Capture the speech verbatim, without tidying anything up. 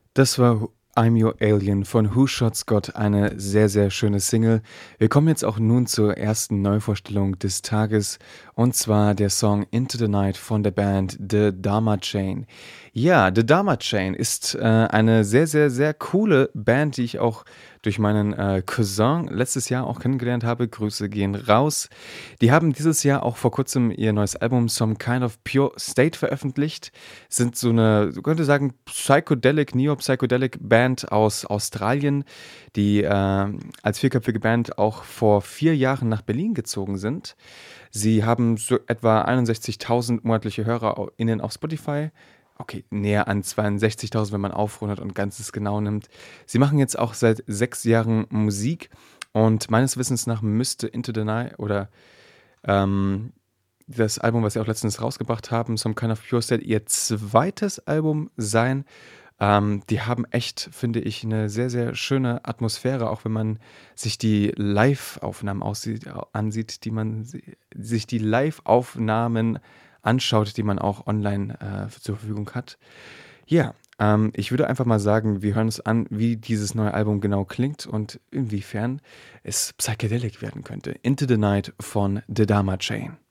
Das war Who „I'm Your Alien“ von Who Shot Scott, eine sehr, sehr schöne Single. Wir kommen jetzt auch nun zur ersten Neuvorstellung des Tages, und zwar der Song „Into the Night“ von der Band The Dharma Chain. Ja, The Dharma Chain ist, äh, eine sehr, sehr, sehr coole Band, die ich auch durch meinen, äh, Cousin letztes Jahr auch kennengelernt habe. Grüße gehen raus. Die haben dieses Jahr auch vor Kurzem ihr neues Album „Some Kind of Pure State“ veröffentlicht. Sind so 'ne, man könnte sagen, Psychedelic, Neo-Psychedelic Band aus Australien, die, ähm, als vierköpfige Band auch vor vier Jahren nach Berlin gezogen sind. Sie haben so etwa einundsechzigtausend monatliche HörerInnen auf Spotify. Okay, näher an zweiundsechzigtausend, wenn man aufrundet und Ganzes genau nimmt. Sie machen jetzt auch seit sechs Jahren Musik, und meines Wissens nach müsste Into the Night oder, ähm, das Album, was sie auch letztens rausgebracht haben, „Some Kind of Pure State“, ihr zweites Album sein. Ähm, die haben echt, finde ich, 'ne sehr, sehr schöne Atmosphäre, auch wenn man sich die Live-Aufnahmen aussieht a ansieht, die man si sich die Live-Aufnahmen anschaut, die man auch online, äh, zur Verfügung hat. Ja, ähm, ich würde einfach mal sagen, wir hören uns an, wie dieses neue Album genau klingt und inwiefern es psychedelic werden könnte. „Into the Night“ von The Dharma Chain.